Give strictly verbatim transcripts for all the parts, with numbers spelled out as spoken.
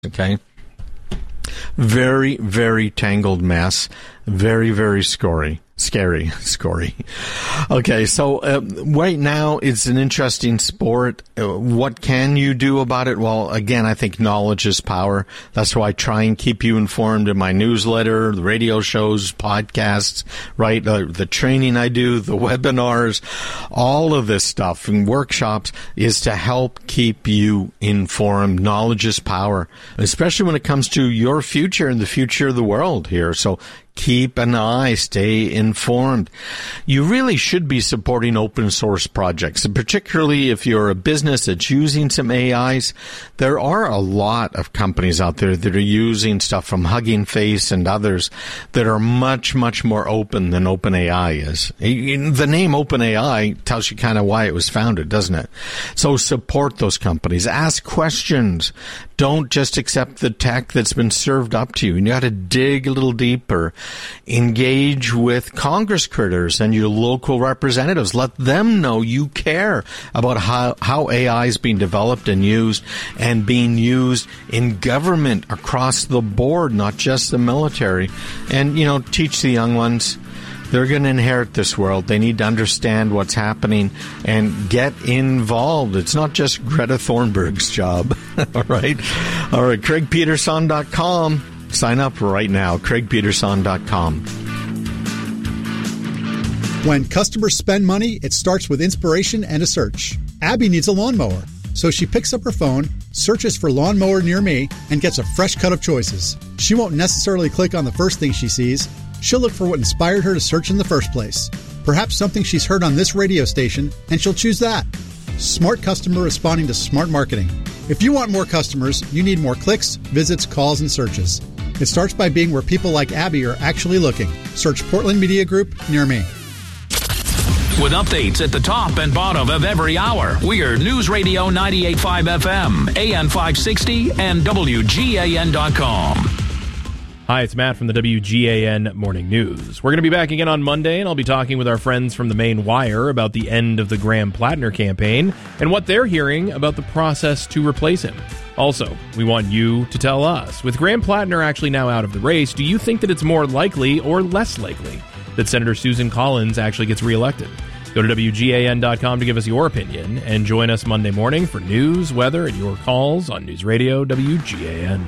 Okay? Very, very tangled mess. Very, very scary. Scary. Scary. Okay, so uh, right now it's an interesting sport. Uh, what can you do about it? Well, again, I think knowledge is power. That's why I try and keep you informed in my newsletter, the radio shows, podcasts, right? Uh, the training I do, the webinars, all of this stuff and workshops is to help keep you informed. Knowledge is power, especially when it comes to your future and the future of the world here. So keep an eye, stay informed. You really should be supporting open source projects, and particularly if you're a business that's using some A Is. There are a lot of companies out there that are using stuff from Hugging Face and others that are much, much more open than OpenAI is. The name OpenAI tells you kind of why it was founded, doesn't it? So support those companies. Ask questions. Don't just accept the tech that's been served up to you. You got to dig a little deeper. Engage with Congress critters and your local representatives. Let them know you care about how, how A I is being developed and used and being used in government across the board, not just the military. And, you know, teach the young ones. They're going to inherit this world. They need to understand what's happening and get involved. It's not just Greta Thunberg's job. All right. All right. Craig Peterson dot com. Sign up right now. Craig Peterson dot com. When customers spend money, it starts with inspiration and a search. Abby needs a lawnmower, so she picks up her phone, searches for lawnmower near me, and gets a fresh cut of choices. She won't necessarily click on the first thing she sees. She'll look for what inspired her to search in the first place. Perhaps something she's heard on this radio station, and she'll choose that. Smart customer responding to smart marketing. If you want more customers, you need more clicks, visits, calls, and searches. It starts by being where people like Abby are actually looking. Search Portland Media Group near me. With updates at the top and bottom of every hour, we're News Radio ninety-eight point five F M, A M five sixty, and W G A N dot com. Hi, it's Matt from the W G A N Morning News. We're going to be back again on Monday, and I'll be talking with our friends from the Maine Wire about the end of the Graham Plattner campaign and what they're hearing about the process to replace him. Also, we want you to tell us, with Graham Plattner actually now out of the race, do you think that it's more likely or less likely that Senator Susan Collins actually gets reelected? Go to W G A N dot com to give us your opinion, and join us Monday morning for news, weather, and your calls on News Radio W G A N.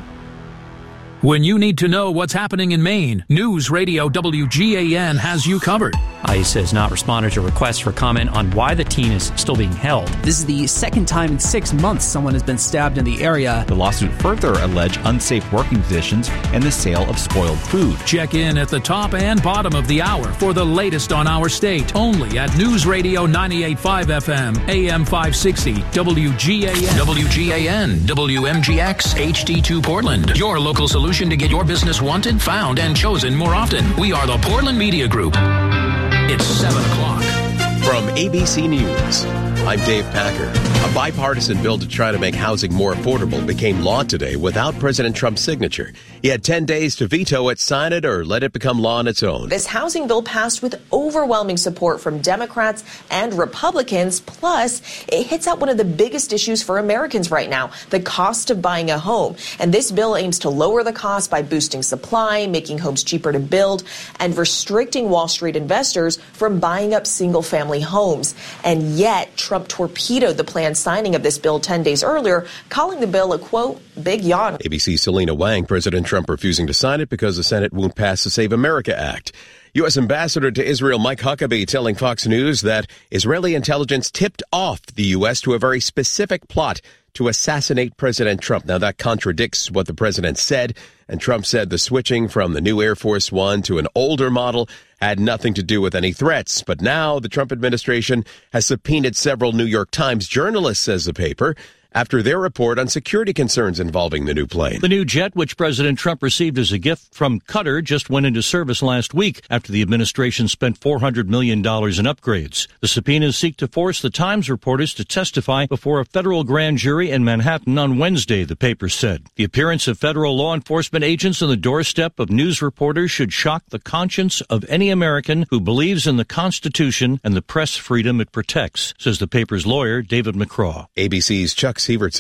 When you need to know what's happening in Maine, News Radio W G A N has you covered. ICE has not responded to requests for comment on why the teen is still being held. This is the second time in six months someone has been stabbed in the area. The lawsuit further alleged unsafe working conditions and the sale of spoiled food. Check in at the top and bottom of the hour for the latest on our state, only at News Radio ninety-eight point five F M, A M five sixty, W G A N. W G A N, W M G X, H D two Portland. Your local solution to get your business wanted, found, and chosen more often. We are the Portland Media Group. It's seven o'clock. From A B C News, I'm Dave Packer. A bipartisan bill to try to make housing more affordable became law today without President Trump's signature. He had ten days to veto it, sign it, or let it become law on its own. This housing bill passed with overwhelming support from Democrats and Republicans. Plus, it hits out one of the biggest issues for Americans right now, the cost of buying a home. And this bill aims to lower the cost by boosting supply, making homes cheaper to build, and restricting Wall Street investors from buying up single-family homes. And yet, Trump torpedoed the planned signing of this bill ten days earlier, calling the bill a, quote, big yawn. A B C's Selena Wang, President Trump refusing to sign it because the Senate won't pass the Save America Act. U S Ambassador to Israel Mike Huckabee telling Fox News that Israeli intelligence tipped off the U S to a very specific plot to assassinate President Trump. Now, that contradicts what the president said, and Trump said the switching from the new Air Force One to an older model had nothing to do with any threats. But now the Trump administration has subpoenaed several New York Times journalists, says the paper, after their report on security concerns involving the new plane. The new jet, which President Trump received as a gift from Qatar, just went into service last week after the administration spent four hundred million dollars in upgrades. The subpoenas seek to force the Times reporters to testify before a federal grand jury in Manhattan on Wednesday, the paper said. The appearance of federal law enforcement agents on the doorstep of news reporters should shock the conscience of any American who believes in the Constitution and the press freedom it protects, says the paper's lawyer, David McCraw. A B C's Chuck Severson.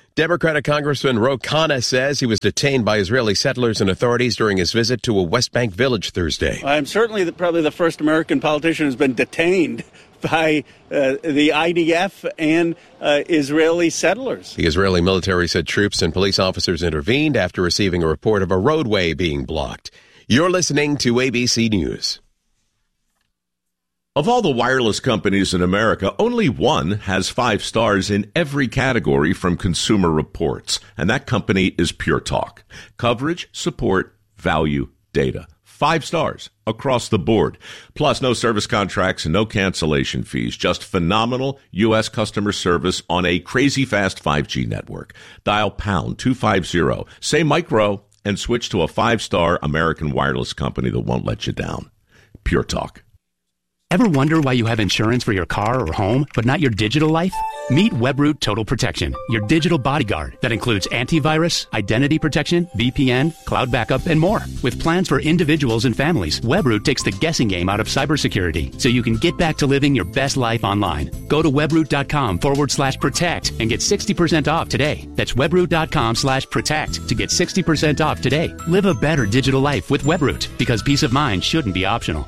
Democratic Congressman Ro Khanna says he was detained by Israeli settlers and authorities during his visit to a West Bank village Thursday. I'm certainly the, probably the first American politician who's been detained by uh, the I D F and uh, Israeli settlers. The Israeli military said troops and police officers intervened after receiving a report of a roadway being blocked. You're listening to A B C News. Of all the wireless companies in America, only one has five stars in every category from Consumer Reports, and that company is Pure Talk. Coverage, support, value, data. Five stars across the board. Plus, no service contracts and no cancellation fees. Just phenomenal U S customer service on a crazy fast five G network. Dial pound two fifty, say micro, and switch to a five-star American wireless company that won't let you down. Pure Talk. Ever wonder why you have insurance for your car or home, but not your digital life? Meet Webroot Total Protection, your digital bodyguard that includes antivirus, identity protection, V P N, cloud backup, and more. With plans for individuals and families, Webroot takes the guessing game out of cybersecurity so you can get back to living your best life online. Go to webroot.com forward slash protect and get sixty percent off today. That's webroot.com slash protect to get sixty percent off today. Live a better digital life with Webroot, because peace of mind shouldn't be optional.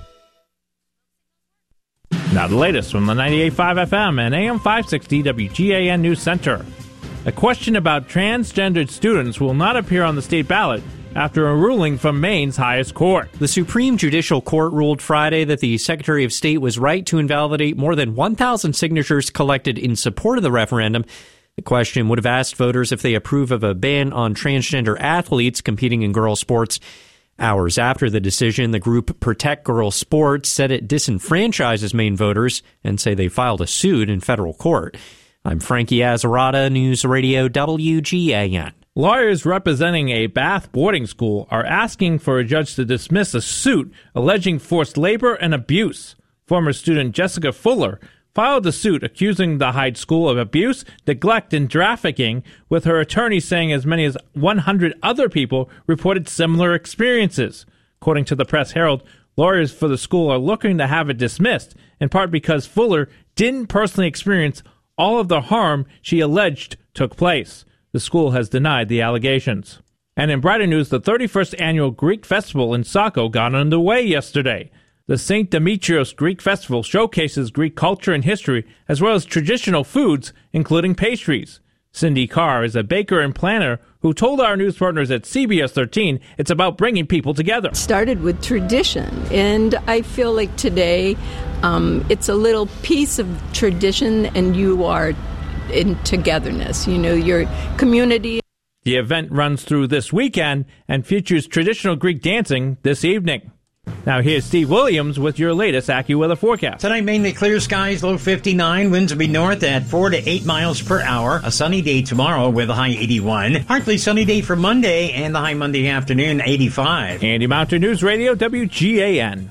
Now the latest from the ninety-eight point five F M and A M five sixty W G A N News Center. A question about transgendered students will not appear on the state ballot after a ruling from Maine's highest court. The Supreme Judicial Court ruled Friday that the Secretary of State was right to invalidate more than one thousand signatures collected in support of the referendum. The question would have asked voters if they approve of a ban on transgender athletes competing in girls' sports. Hours after the decision, the group Protect Girls Sports said it disenfranchises Maine voters and say they filed a suit in federal court. I'm Frankie Azzarata, News Radio W G A N. Lawyers representing a Bath boarding school are asking for a judge to dismiss a suit alleging forced labor and abuse. Former student Jessica Fuller filed a suit accusing the Hyde School of abuse, neglect, and trafficking, with her attorney saying as many as one hundred other people reported similar experiences. According to the Press-Herald, lawyers for the school are looking to have it dismissed, in part because Fuller didn't personally experience all of the harm she alleged took place. The school has denied the allegations. And in brighter news, the thirty-first annual Greek Festival in Saco got underway yesterday. The Saint Demetrios Greek Festival showcases Greek culture and history, as well as traditional foods, including pastries. Cindy Carr is a baker and planner who told our news partners at C B S thirteen it's about bringing people together. It started with tradition, and I feel like today um, it's a little piece of tradition, and you are in togetherness, you know, your community. The event runs through this weekend and features traditional Greek dancing this evening. Now here's Steve Williams with your latest AccuWeather forecast. Tonight, mainly clear skies, low fifty-nine. Winds will be north at four to eight miles per hour. A sunny day tomorrow with a high eighty-one. Partly sunny day for Monday and the high Monday afternoon, eighty-five. Andy Mountain News Radio, W G A N.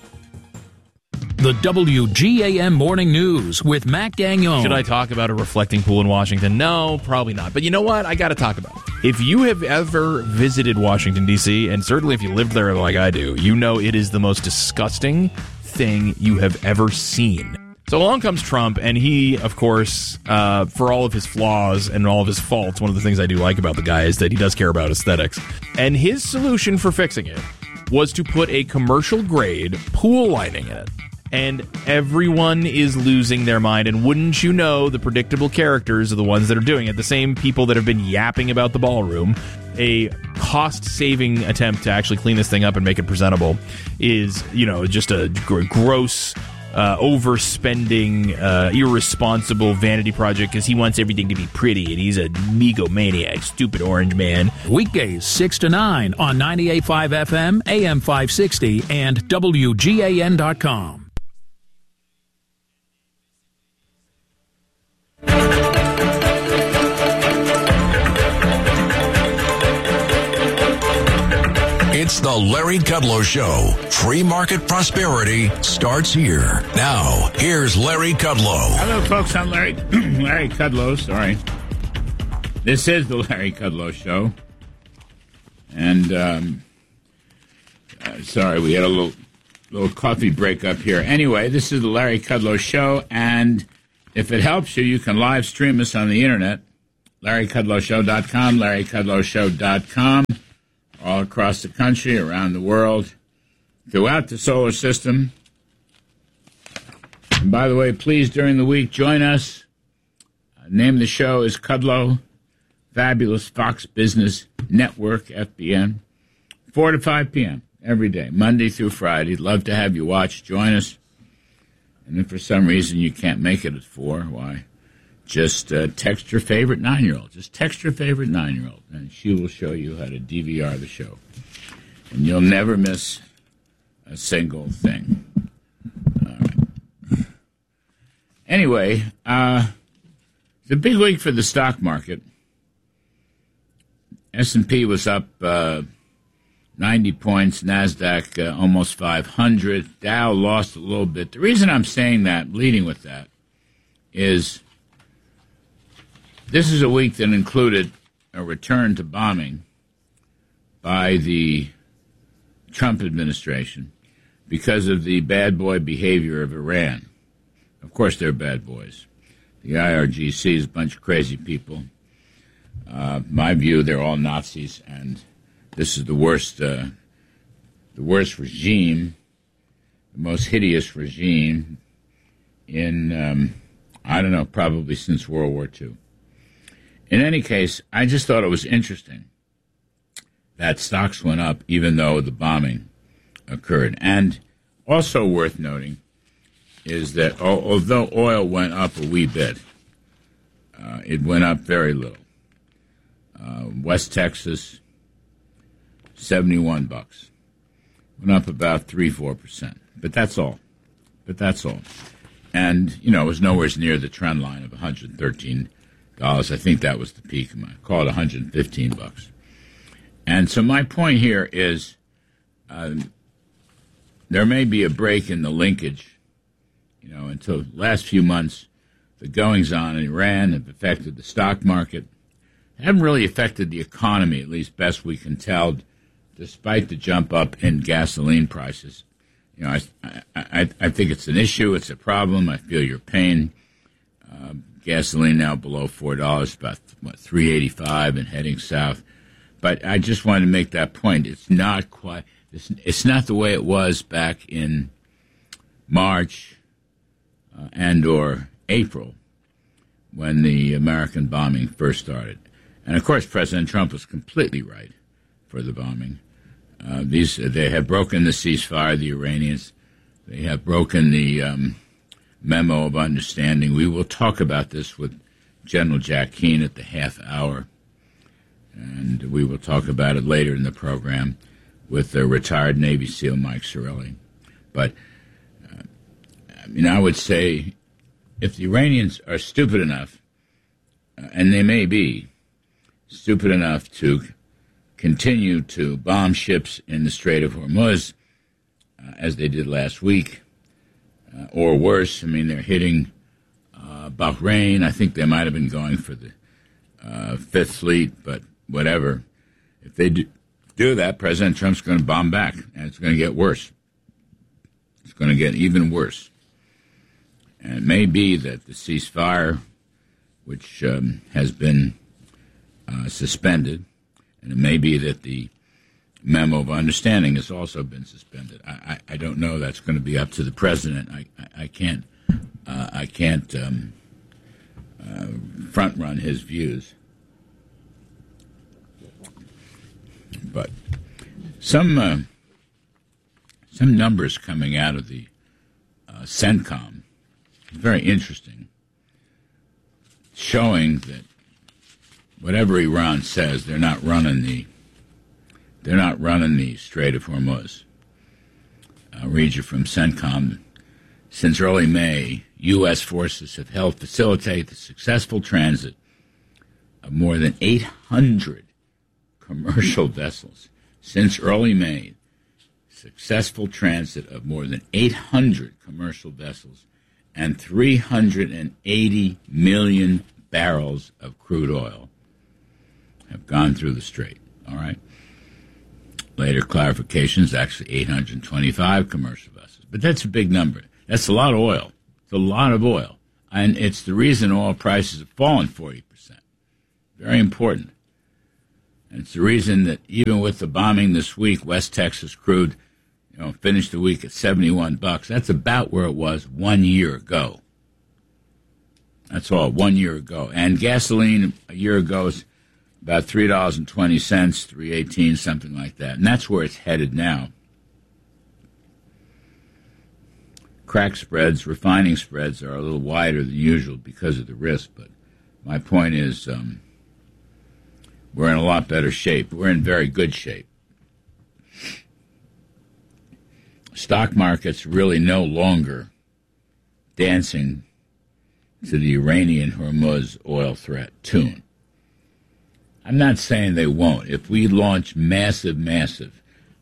The W G A N Morning News with Matt Gagnon. Should I talk about a reflecting pool in Washington? No, probably not. But you know what? I got to talk about it. If you have ever visited Washington, D C, and certainly if you lived there like I do, you know it is the most disgusting thing you have ever seen. So along comes Trump, and he, of course, uh, for all of his flaws and all of his faults, one of the things I do like about the guy is that he does care about aesthetics. And his solution for fixing it was to put a commercial-grade pool lining in it. And everyone is losing their mind. And wouldn't you know, the predictable characters are the ones that are doing it. The same people that have been yapping about the ballroom. A cost-saving attempt to actually clean this thing up and make it presentable is, you know, just a gr- gross, uh, overspending, uh, irresponsible vanity project because he wants everything to be pretty and he's a megomaniac, stupid orange man. Weekdays six to nine on ninety-eight point five F M, A M five sixty, and W G A N dot com. It's the Larry Kudlow Show. Free market prosperity starts here. Now, here's Larry Kudlow. Hello, folks. I'm Larry Larry Kudlow. Sorry. This is the Larry Kudlow Show. And, um, uh, sorry, we had a little little coffee break up here. Anyway, this is the Larry Kudlow Show. And if it helps you, you can live stream us on the internet. Larry Kudlow Show dot com, Larry Kudlow Show dot com, all across the country, around the world, throughout the solar system. And by the way, please, during the week, join us. Uh, name of the show is Kudlow, Fabulous Fox Business Network, F B N, four to five p.m. every day, Monday through Friday. Love to have you watch. Join us. And if for some reason you can't make it at four, why, just uh, text your favorite nine-year-old. Just text your favorite nine-year-old, and she will show you how to D V R the show. And you'll never miss a single thing. All right. Anyway, uh, it's a big week for the stock market. S and P was up uh, ninety points, NASDAQ uh, almost five hundred. Dow lost a little bit. The reason I'm saying that, leading with that, is this is a week that included a return to bombing by the Trump administration because of the bad boy behavior of Iran. Of course, they're bad boys. The I R G C is a bunch of crazy people. Uh, my view, they're all Nazis, and this is the worst, uh, the worst regime, the most hideous regime in, um, I don't know, probably since World War Two. In any case, I just thought it was interesting that stocks went up even though the bombing occurred. And also worth noting is that although oil went up a wee bit, uh, it went up very little. Uh, West Texas, seventy-one bucks. Went up about three, four percent. But that's all. But that's all. And, you know, it was nowhere near the trend line of one hundred thirteen dollars. I think that was the peak. I call it one hundred fifteen bucks. And so my point here is uh, there may be a break in the linkage. You know, until the last few months, the goings-on in Iran have affected the stock market. Haven't really affected the economy, at least best we can tell, despite the jump up in gasoline prices. You know, I, I, I think it's an issue. It's a problem. I feel your pain. Uh, gasoline now below four dollars, about what, three eighty-five and heading south. But I just wanted to make that point. It's not quite. It's, it's not the way it was back in March uh, and or April when the American bombing first started. And of course, President Trump was completely right for the bombing. Uh, these they have broken the ceasefire. The Iranians, they have broken the um, memo of understanding. We will talk about this with General Jack Keane at the half hour, and we will talk about it later in the program with the retired Navy SEAL Mike Sorelli. But uh, I mean, I would say if the Iranians are stupid enough, uh, and they may be stupid enough to continue to bomb ships in the Strait of Hormuz, uh, as they did last week, uh, or worse. I mean, they're hitting uh, Bahrain. I think they might have been going for the uh, Fifth Fleet, but whatever. If they do, do that, President Trump's going to bomb back, and it's going to get worse. It's going to get even worse. And it may be that the ceasefire, which um, has been uh, suspended, and it may be that the memo of understanding has also been suspended. I, I, I don't know. That's going to be up to the president. I, I, I can't uh, I can't um, uh, front run his views. But some uh, some numbers coming out of the uh, CENTCOM, very interesting, showing that whatever Iran says, they're not running the they're not running the Strait of Hormuz. I'll read you from CENTCOM. Since early May, U S forces have helped facilitate the successful transit of more than eight hundred commercial vessels. Since early May, successful transit of more than eight hundred commercial vessels and three hundred eighty million barrels of crude oil have gone through the strait. All right. Later clarifications, actually eight hundred twenty-five commercial vessels. But that's a big number. That's a lot of oil. It's a lot of oil. And it's the reason oil prices have fallen forty percent. Very important. And it's the reason that even with the bombing this week, West Texas crude, you know, finished the week at seventy-one bucks. That's about where it was one year ago. That's all, one year ago. And gasoline a year ago is about three dollars and twenty cents, three eighteen, something like that. And that's where it's headed now. Crack spreads, refining spreads are a little wider than usual because of the risk. But my point is um, we're in a lot better shape. We're in very good shape. Stock market's really no longer dancing to the Iranian Hormuz oil threat tune. I'm not saying they won't. If we launch massive, massive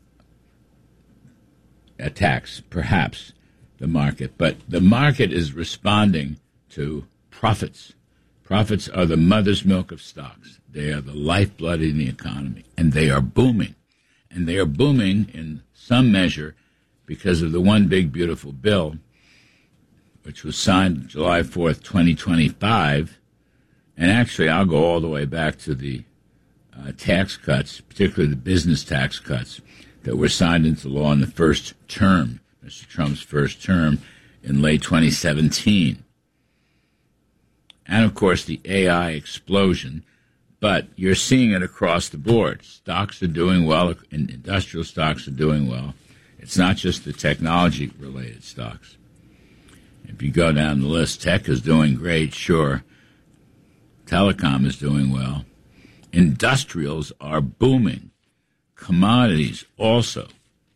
attacks, perhaps the market. But the market is responding to profits. Profits are the mother's milk of stocks. They are the lifeblood in the economy, and they are booming. And they are booming in some measure because of the one big beautiful bill, which was signed July fourth, twenty twenty-five. And actually, I'll go all the way back to the uh, tax cuts, particularly the business tax cuts that were signed into law in the first term, Mister Trump's first term, in late twenty seventeen. And, of course, the A I explosion. But you're seeing it across the board. Stocks are doing well, and industrial stocks are doing well. It's not just the technology-related stocks. If you go down the list, tech is doing great, sure. Telecom is doing well. Industrials are booming. Commodities also.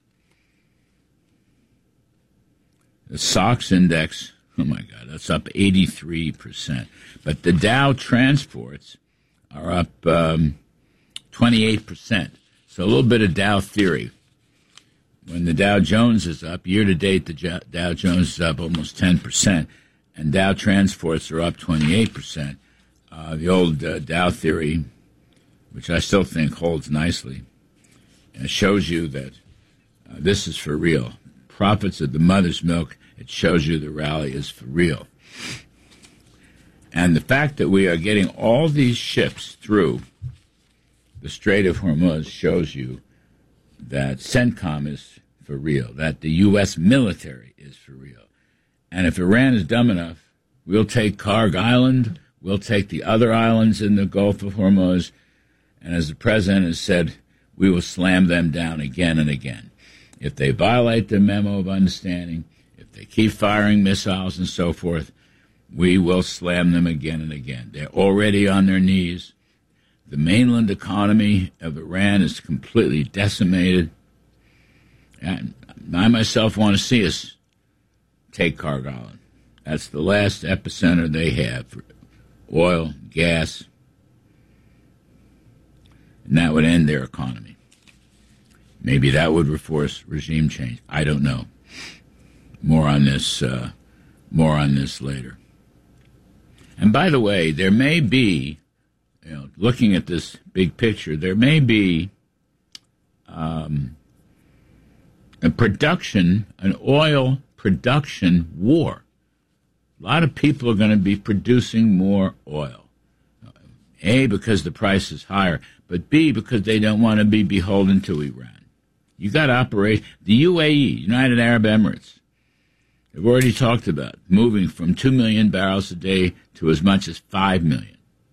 The S O X index, oh my God, that's up eighty-three percent. But the Dow transports are up um, twenty-eight percent. So a little bit of Dow theory. When the Dow Jones is up, year-to-date the Dow Jones is up almost ten percent, and Dow transports are up twenty-eight percent. Uh, the old uh, Dow theory, which I still think holds nicely, uh, shows you that uh, this is for real. Profits of the mother's milk, it shows you the rally is for real. And the fact that we are getting all these ships through the Strait of Hormuz shows you that CENTCOM is for real, that the U S military is for real. And if Iran is dumb enough, we'll take Karg Island, we'll take the other islands in the Gulf of Hormuz, and as the president has said, we will slam them down again and again. If they violate the memo of understanding, if they keep firing missiles and so forth, we will slam them again and again. They're already on their knees. The mainland economy of Iran is completely decimated. And I myself want to see us take Karg Island. That's the last epicenter they have for oil, gas, and that would end their economy. Maybe that would force regime change. I don't know. More on this, uh, more on this later. And by the way, there may be, you know, looking at this big picture, there may be um, a production, an oil production war. A lot of people are going to be producing more oil. A, because the price is higher, but B, because they don't want to be beholden to Iran. You got to operate. The U A E, United Arab Emirates, have already talked about moving from two million barrels a day to as much as five million.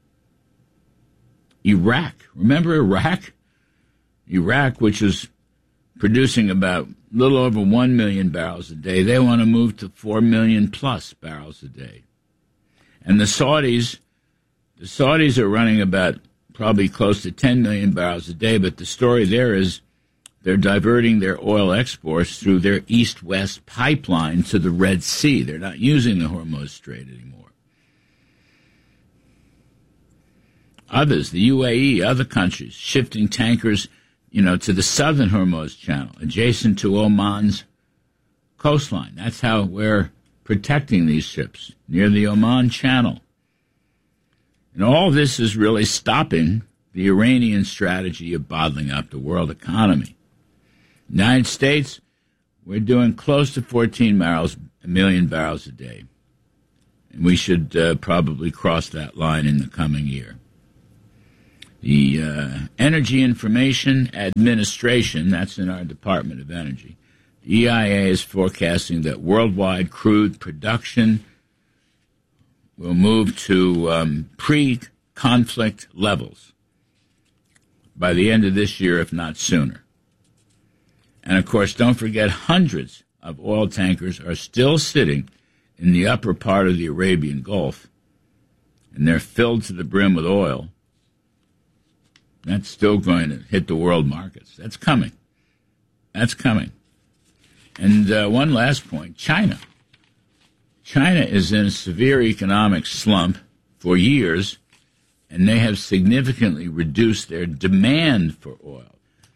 Iraq, remember Iraq? Iraq, which is producing about a little over one million barrels a day, they want to move to four million plus barrels a day. And the Saudis, the Saudis are running about probably close to ten million barrels a day, but the story there is they're diverting their oil exports through their east-west pipeline to the Red Sea. They're not using the Hormuz Strait anymore. Others, the U A E, other countries, shifting tankers, you know, to the southern Hormuz Channel, adjacent to Oman's coastline. That's how we're protecting these ships, near the Oman Channel. And all this is really stopping the Iranian strategy of bottling up the world economy. United States, we're doing close to fourteen barrels, a million barrels a day. And we should uh, probably cross that line in the coming year. The uh, Energy Information Administration, that's in our Department of Energy, the E I A is forecasting that worldwide crude production will move to um, pre-conflict levels by the end of this year, if not sooner. And, of course, don't forget hundreds of oil tankers are still sitting in the upper part of the Arabian Gulf, and they're filled to the brim with oil. That's still going to hit the world markets. That's coming. That's coming. And uh, one last point, China. China is in a severe economic slump for years, and they have significantly reduced their demand for oil.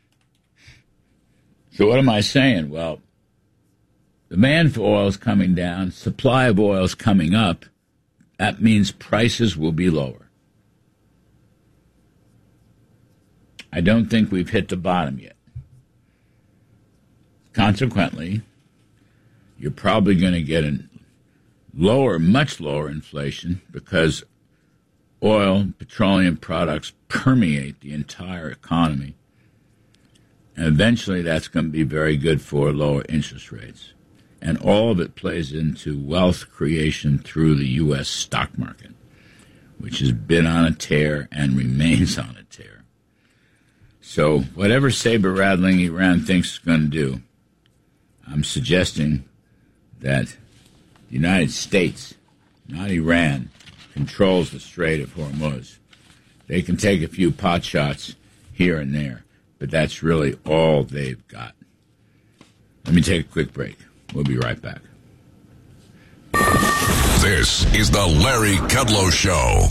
So what am I saying? Well, demand for oil is coming down, supply of oil is coming up. That means prices will be lower. I don't think we've hit the bottom yet. Consequently, you're probably going to get a lower, much lower inflation because oil, petroleum products permeate the entire economy. And eventually that's going to be very good for lower interest rates. And all of it plays into wealth creation through the U S stock market, which has been on a tear and remains on a tear. So whatever saber-rattling Iran thinks it's going to do, I'm suggesting that the United States, not Iran, controls the Strait of Hormuz. They can take a few pot shots here and there, but that's really all they've got. Let me take a quick break. We'll be right back. This is the Larry Kudlow Show.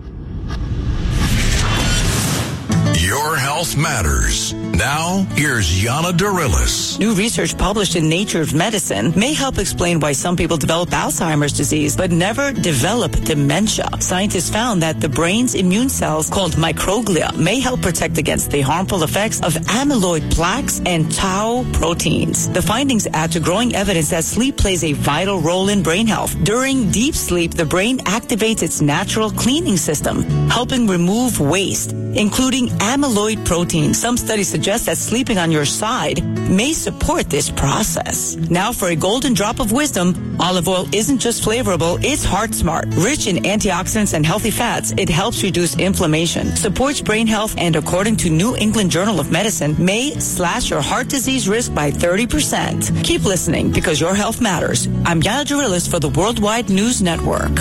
Your health matters. Now, here's Yana Darilis. New research published in Nature of Medicine may help explain why some people develop Alzheimer's disease but never develop dementia. Scientists found that the brain's immune cells, called microglia, may help protect against the harmful effects of amyloid plaques and tau proteins. The findings add to growing evidence that sleep plays a vital role in brain health. During deep sleep, the brain activates its natural cleaning system, helping remove waste, including amyloid protein. Some studies suggest that sleeping on your side may support this process. Now for a golden drop of wisdom, olive oil isn't just flavorable, it's heart smart. Rich in antioxidants and healthy fats, it helps reduce inflammation, supports brain health, and according to New England Journal of Medicine, may slash your heart disease risk by thirty percent. Keep listening because your health matters. I'm Yana Darilis for the Worldwide News Network.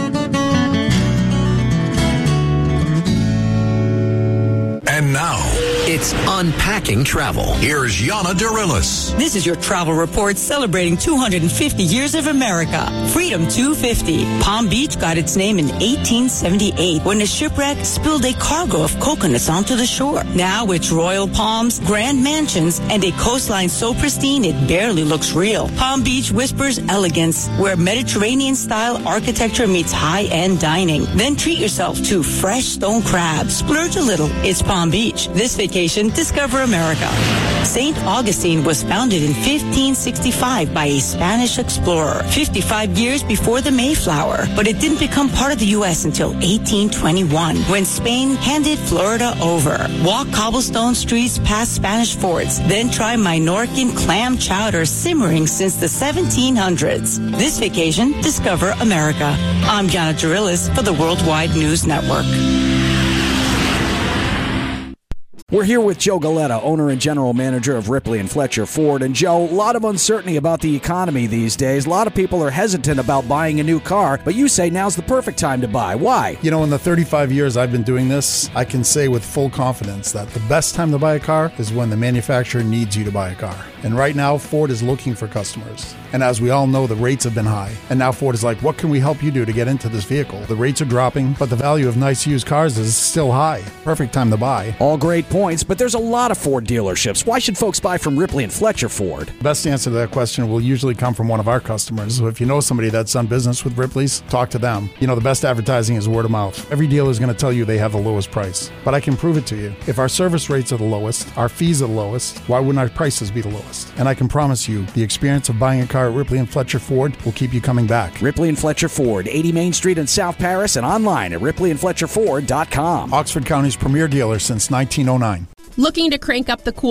And now, it's Unpacking Travel. Here's Yana Darilis. This is your travel report celebrating two hundred fifty years of America. Freedom two fifty. Palm Beach got its name in eighteen seventy-eight when a shipwreck spilled a cargo of coconuts onto the shore. Now it's royal palms, grand mansions, and a coastline so pristine it barely looks real. Palm Beach whispers elegance, where Mediterranean-style architecture meets high-end dining. Then treat yourself to fresh stone crabs. Splurge a little. It's Palm Beach. This vacation, discover America. Saint Augustine was founded in fifteen sixty-five by a Spanish explorer, fifty-five years before the Mayflower, but it didn't become part of the U S until eighteen twenty-one, when Spain handed Florida over. Walk cobblestone streets past Spanish forts, then try Minorcan clam chowder simmering since the seventeen hundreds. This vacation, discover America. I'm Yana Darilis for the Worldwide News Network. We're here with Joe Galetta, owner and general manager of Ripley and Fletcher Ford. And Joe, a lot of uncertainty about the economy these days. A lot of people are hesitant about buying a new car, but you say now's the perfect time to buy. Why? You know, in the thirty-five years I've been doing this, I can say with full confidence that the best time to buy a car is when the manufacturer needs you to buy a car. And right now, Ford is looking for customers. And as we all know, the rates have been high. And now Ford is like, what can we help you do to get into this vehicle? The rates are dropping, but the value of nice used cars is still high. Perfect time to buy. All great points. points, but there's a lot of Ford dealerships. Why should folks buy from Ripley and Fletcher Ford? Best answer to that question will usually come from one of our customers. So if you know somebody that's done business with Ripley's, talk to them. You know, the best advertising is word of mouth. Every dealer is going to tell you they have the lowest price. But I can prove it to you. If our service rates are the lowest, our fees are the lowest, why wouldn't our prices be the lowest? And I can promise you, the experience of buying a car at Ripley and Fletcher Ford will keep you coming back. Ripley and Fletcher Ford, eighty Main Street in South Paris, and online at ripley and fletcher ford dot com. Oxford County's premier dealer since nineteen oh nine. Looking to crank up the cool